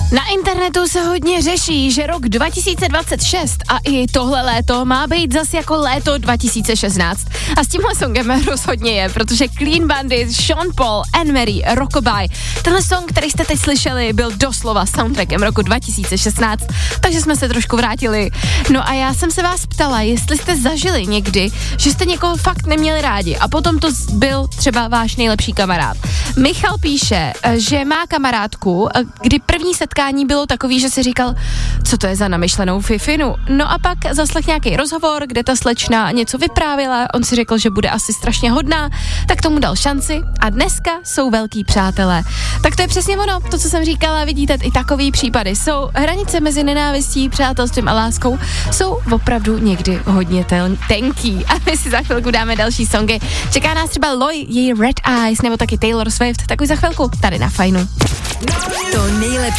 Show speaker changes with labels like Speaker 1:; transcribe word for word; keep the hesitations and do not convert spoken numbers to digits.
Speaker 1: Na internetu se hodně řeší, že rok dva tisíce dvacet šest a i tohle léto má být zas jako léto dva tisíce šestnáct. A s tímhle songem rozhodně je, protože Clean Bandit, Sean Paul, Anne-Marie, Rockabye. Tenhle song, který jste teď slyšeli, byl doslova soundtrackem roku dva tisíce šestnáct, takže jsme se trošku vrátili. No a já jsem se vás ptala, jestli jste zažili někdy, že jste někoho fakt neměli rádi a potom to byl třeba váš nejlepší kamarád. Michal píše, že má kamarádku, kdy první setkání bylo takový, že si říkal, co to je za namyšlenou fifinu. No a pak zaslech nějaký rozhovor, kde ta slečna něco vyprávěla, on si řekl, že bude asi strašně hodná, tak tomu dal šanci a dneska jsou velký přátelé. Tak to je přesně ono, to, co jsem říkala, vidíte, i takový případy jsou. Hranice mezi nenávistí, přátelstvím a láskou jsou opravdu někdy hodně ten- tenký. A my si za chvilku dáme další songy. Čeká nás třeba Loi, její Red Eyes, nebo taky Taylor Swift, tak už za chvilku tady na Fajnu.
Speaker 2: To nejlepší